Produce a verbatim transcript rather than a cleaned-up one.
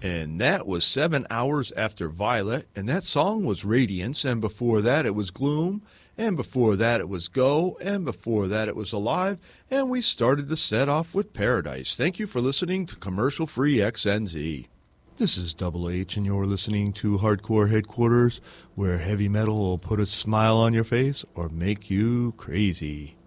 And that was seven hours after Violet, and that song was Radiance, and before that it was Gloom, and before that it was Go, and before that it was Alive, and we started the set off with Paradise. Thank you for listening to Commercial Free X N Z. This is Double H, and you're listening to Hardcore Headquarters, where heavy metal will put a smile on your face or make you crazy.